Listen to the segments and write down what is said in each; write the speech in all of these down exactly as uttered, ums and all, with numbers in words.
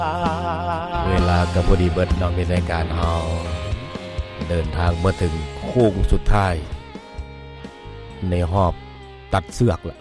เวลากับพอดีเบิดน้องในรายการเฮาเดินทางมาถึงโค้งสุดท้ายในหอบตัดเสือกละ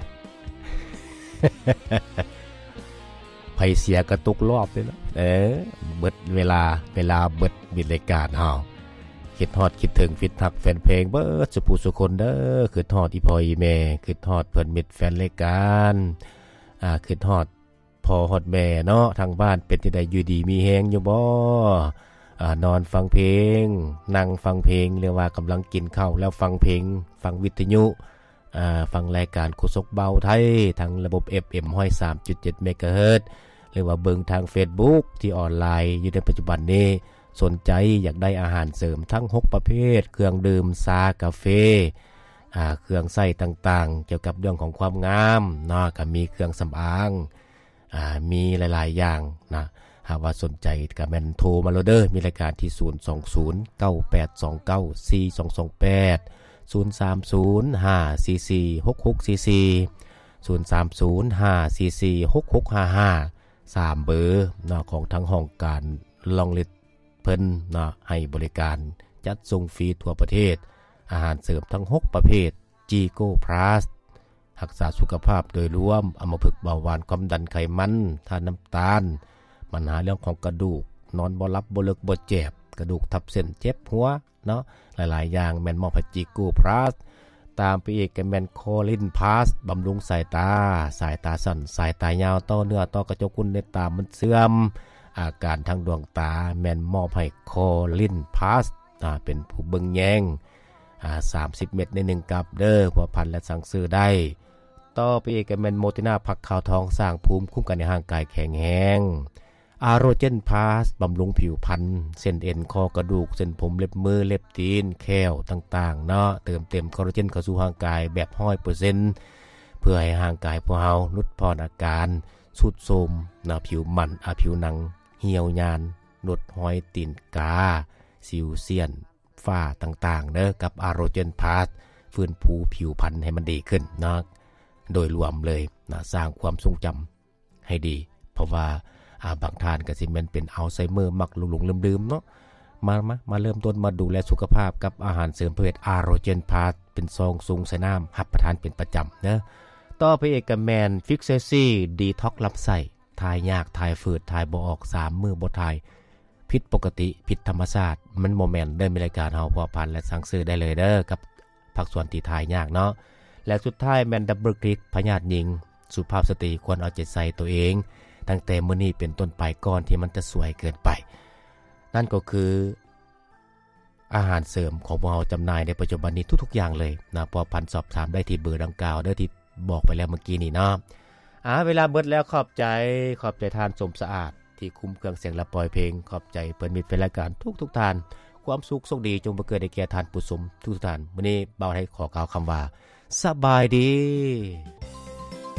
ไผเสียกระตุกรอบเลยนะเออเบิดเวลาเวลาเบิดบิดรายการเฮาคิดฮอดคิดถึงฟิตทักแฟนเพลงเบิดสุผู้สุคนเด้อคิดฮอดอีพ่ออีแม่คิดฮอดเพิ่นมิตรแฟนรายการอ่าคิดฮอดพ่อฮอดแม่เนาะทางบ้านเป็นจังได๋อยู่ดีมีแฮงอยู่บ่อ่านอนฟังเพลงนั่งฟังเพลงหรือว่ากำลังกินข้าวแล้วฟังเพลงฟังวิทยุอ่าฟังรายการโคศกเบาไทยทางระบบ เอฟ เอ็ม หนึ่งร้อยสามจุดเจ็ด เมกะเฮิรตซ์หรือว่าเบิ่งทาง Facebook ที่ออนไลน์อยู่ในปัจจุบันนี้สนใจอยากได้อาหารเสริมทั้งหกประเภทเครื่องดื่มชากาแฟอ่าเครื่องใช้ต่างๆเกี่ยวกับเรื่องของความงามเนาะก็มีเครื่องสำอางอ่ามีหลายๆอย่างนะหากว่าสนใจก็แม่นโทรมาโลเด้อมีรายการที่ศูนย์ สอง ศูนย์ เก้า แปด สอง เก้า สี่ สอง สอง แปด ศูนย์ สาม ศูนย์ ห้า สี่ สี่ หก หก สี่ สี่ ศูนย์ สาม ศูนย์ ห้า สี่ สี่ หก หก ห้า ห้า สามเบอร์เนาะของทั้งห้องการลองลิตเพิ่นเนาะให้บริการจัดส่งฟรีทั่วประเทศอาหารเสริมทั้งหกประเภท Gigo Plus รักษาสุขภาพโดยรวมอัมพฤกษ์เบาหวานความดันไขมันทานน้ำตาลปัญหาเรื่องของกระดูกนอนบ่หลับบ่เลิกบ่เจ็บกระดูกทับเส้นเจ็บหัวเนาะหลายๆอย่างแม่นมอบให้ Gigo Plus ตามไปอีกก็แม่น Colin Plus บำรุงสายตาสายตาสั้นสายตายาวต่อเนื้อต่อกระจกคุณในตามันเสื่อมอาการทางดวงตาแม่นมอบให้ Colin Plus อ่าเป็นผู้เบิ่งแยงอ่าสามสิบเม็ดในหนึ่งกับเด้อผัวพันและสั่งซื้อได้ต่อไปอีกก็แม่นโมตินาผักขาวทองสร้างภูมิคุ้มกันในร่างกายแข็งแรงอาโรเจนพาสบำรุงผิวพรรณเส้นเอ็นคอกระดูกเส้นผมเล็บมือเล็บตีนแข้วต่างๆเนาะเติมเต็มคอลลาเจนเข้าสู่ร่างกายแบบ หนึ่งร้อยเปอร์เซ็นต์ เพื่อให้ร่างกายพวกเราลดพรอาการสุดโทรมหน้าผิวมันอาผิวหนังเหี่ยวยานลดห้อยตีนกาสิวเซียนฝ้าต่างๆเด้อกับอาโรเจนพาสฟื้นฟูผิวพรรณให้มันดีขึ้นเนาะโดยรวมเลยนะสร้างความทรงจำให้ดีเพราะว่าอาบางท่านก็สิแม่นเป็นอัลไซเมอร์มักหลงๆลืมๆเนาะมามามาเริ่มต้นมาดูแลสุขภาพกับอาหารเสริมประเภทอาโรเจนพาสเป็นซองซุงใส่น้ำรับประทานเป็นประจำเนาะต่อไปเอกแมนฟิกเซซี่ดีท็อกลำไส้ทายยากทายฝืดทายบ่ออกสามมื้อบ่ทายผิดปกติผิดธรรมชาติมันบ่แม่นเด้อมีรายการเฮาพอพันและสั่งซื้อได้เลยเด้อกับผักส่วนที่ทายยากเนาะและสุดท้ายแมนดับเบิลคลิกพยาธิหญิงสุภาพสตรีควรเอาใจใส่ตัวเองตั้งแต่มื้อนี้เป็นต้นไปก่อนที่มันจะสวยเกินไปนั่นก็คืออาหารเสริมของพวกเราจำหน่ายในปัจจุบันนี้ทุกๆอย่างเลยนะพอพันสอบถามได้ที่เบอร์ดังกล่าวเด้อที่บอกไปแล้วเมื่อกี้นี่เนาะอ่าเวลาเบิดแล้วขอบใจขอบใจทานสมสะอาดที่คุมเครื่องเสียงและปล่อยเพลงขอบใจเพิ่นมิตรแฟนรายการทุกๆท่านความสุขโชคดีจงบังเกิดแก่ท่านผู้ชมทุกท่านมื้อนี้บ่าวให้ขอกล่าวคำว่าสบายดี